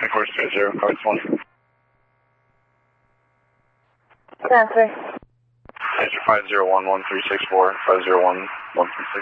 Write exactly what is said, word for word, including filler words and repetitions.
course three zero, car twenty. Transfer. Answer five zero one one three six four, five zero one one three six.